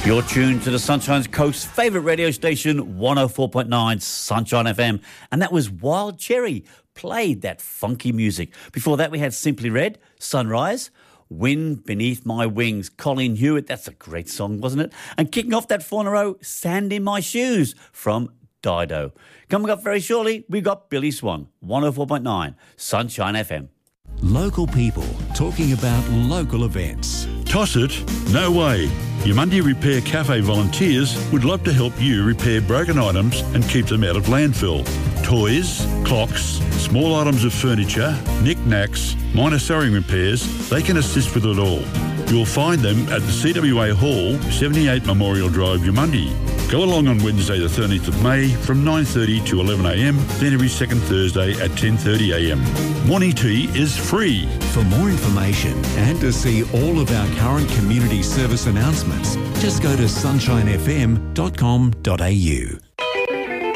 You're tuned to the Sunshine Coast's favourite radio station, 104.9 Sunshine FM. And that was Wild Cherry, played that funky music. Before that, we had Simply Red, Sunrise, Wind Beneath My Wings, Colin Hewitt. That's a great song, wasn't it? And kicking off that 4 in a row, Sand in My Shoes from Dido. Coming up very shortly, we've got Billy Swan, 104.9 Sunshine FM. Local people talking about local events. Toss it? No way. Yamundi Repair Cafe volunteers would love to help you repair broken items and keep them out of landfill. Toys, clocks, small items of furniture, knick-knacks, minor sewing repairs, they can assist with it all. You'll find them at the CWA Hall, 78 Memorial Drive, Yamundi. Go along on Wednesday the 13th of May from 9:30 to 11am, then every second Thursday at 10:30am. Morning tea is free. For more information and to see all of our current community service announcements, just go to sunshinefm.com.au.